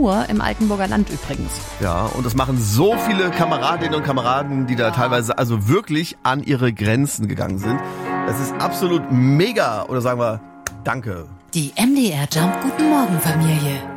nur im Altenburger Land übrigens. Ja, und das machen so viele Kameradinnen und Kameraden, die da teilweise also wirklich an ihre Grenzen gegangen sind. Das ist absolut mega. Oder sagen wir, danke. Die MDR Jump Guten Morgen Familie.